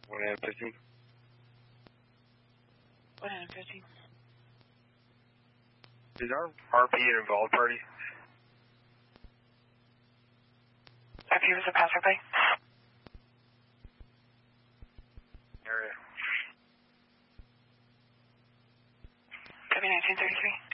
1 and 15. 1 and 15. Is our RP an involved party? If he was a passerby. Area. W 1933.